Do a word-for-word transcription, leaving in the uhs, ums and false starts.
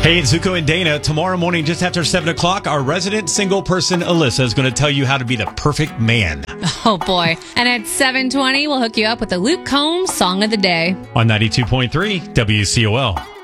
Hey, it's Zuko and Dana. Tomorrow morning, just after seven o'clock, our resident single person, Alyssa, is going to tell you how to be the perfect man. Oh, boy. And at seven twenty, we'll hook you up with the Luke Combs Song of the Day. On ninety-two point three W C O L.